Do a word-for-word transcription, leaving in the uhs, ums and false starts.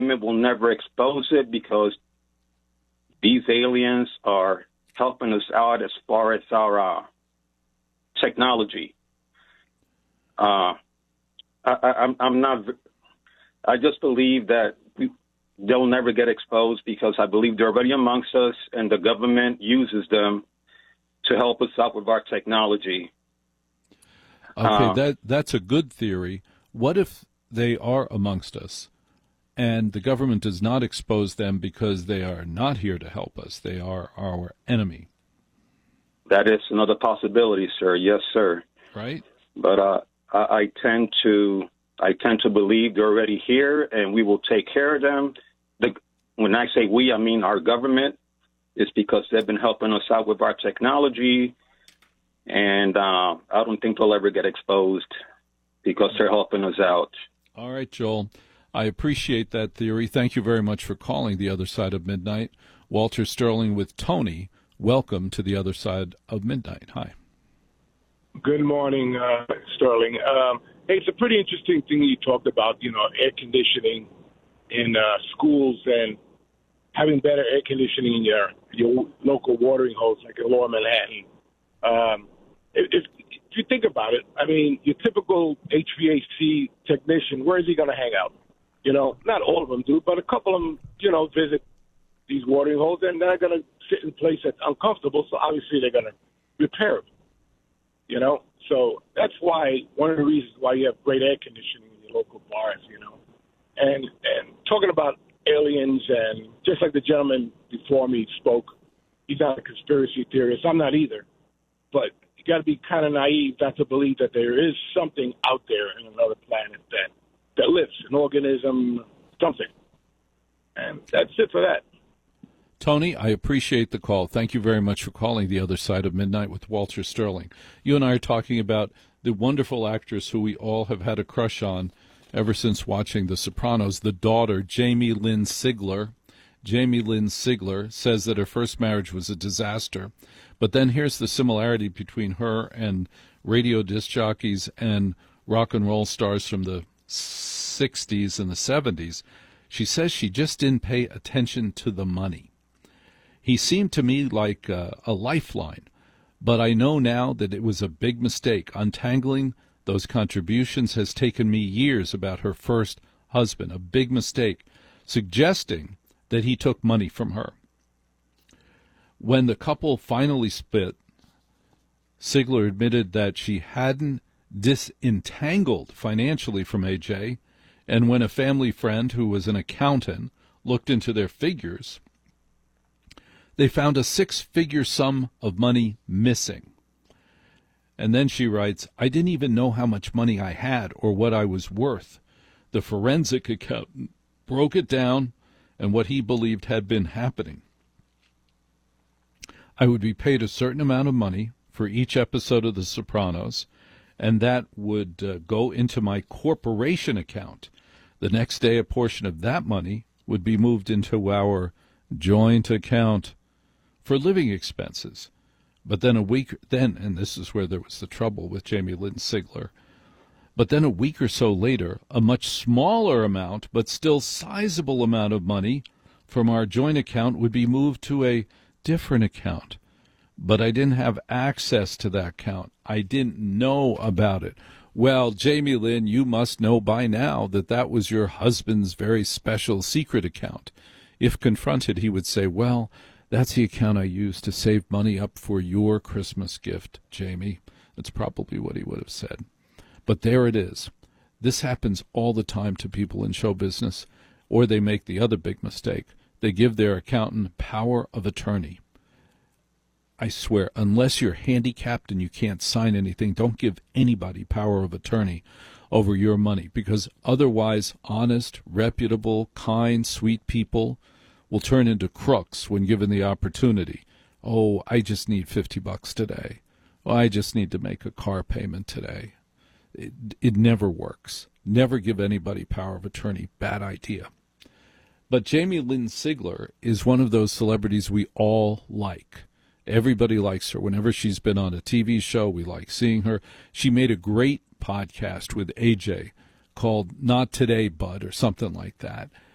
will never expose it because these aliens are helping us out as far as our uh, technology. Uh, I, I, I'm, I'm not. I just believe that we, they'll never get exposed because I believe they're already amongst us, and the government uses them to help us out with our technology. Okay, uh, that that's a good theory. What if they are amongst us, and the government does not expose them because they are not here to help us? They are our enemy. That is another possibility, sir. Yes, sir. Right. But uh, I, I tend to I tend to believe they're already here, and we will take care of them. The, when I say we, I mean our government. It's because they've been helping us out with our technology, and uh, I don't think they'll ever get exposed because they're helping us out. All right, Joel. I appreciate that theory. Thank you very much for calling The Other Side of Midnight. Walter Sterling with Tony. Welcome to The Other Side of Midnight. Hi. Good morning, uh, Sterling. Um, hey, it's a pretty interesting thing you talked about, you know, air conditioning in uh, schools and having better air conditioning in your your local watering holes, like in Lower Manhattan. Um, if, if you think about it, I mean, your typical H V A C technician, where is he going to hang out? You know, not all of them do, but a couple of them, you know, visit these watering holes, and they're going to sit in a place that's uncomfortable, so obviously they're going to repair them, you know? So that's why, one of the reasons why you have great air conditioning in your local bars, you know? And and talking about aliens, and just like the gentleman before me spoke, he's not a conspiracy theorist. I'm not either. But you got to be kind of naive not to believe that there is something out there in another planet that, that lives, an organism, something. And that's it for that. Tony, I appreciate the call. Thank you very much for calling The Other Side of Midnight with Walter Sterling. You and I are talking about the wonderful actress who we all have had a crush on ever since watching The Sopranos, the daughter, Jamie Lynn Sigler. Jamie Lynn Sigler says that her first marriage was a disaster. But then here's the similarity between her and radio disc jockeys and rock and roll stars from the sixties and the seventies. She says she just didn't pay attention to the money. He seemed to me like a, a lifeline, but I know now that it was a big mistake. Untangling those contributions has taken me years about her first husband, a big mistake, suggesting that he took money from her. When the couple finally split, Sigler admitted that she hadn't disentangled financially from A J, and when a family friend who was an accountant looked into their figures, they found a six-figure sum of money missing. And then she writes, I didn't even know how much money I had or what I was worth. The forensic accountant broke it down and what he believed had been happening. I would be paid a certain amount of money for each episode of The Sopranos, and that would uh, go into my corporation account. The next day, a portion of that money would be moved into our joint account for living expenses. But then a week, then, and this is where there was the trouble with Jamie Lynn Sigler, but then a week or so later, a much smaller amount, but still sizable amount of money from our joint account would be moved to a different account. But I didn't have access to that account. I didn't know about it. Well, Jamie Lynn, you must know by now that that was your husband's very special secret account. If confronted, he would say, well, that's the account I used to save money up for your Christmas gift, Jamie. That's probably what he would have said. But there it is. This happens all the time to people in show business, or they make the other big mistake. They give their accountant power of attorney. I swear, unless you're handicapped and you can't sign anything, don't give anybody power of attorney over your money, because otherwise honest, reputable, kind, sweet people will turn into crooks when given the opportunity. Oh, I just need fifty bucks today. Oh, I just need to make a car payment today. It, it never works. Never give anybody power of attorney. Bad idea. But Jamie Lynn Sigler is one of those celebrities we all like. Everybody likes her. Whenever she's been on a T V show, we like seeing her. She made a great podcast with A J called Not Today, Bud, or something like that.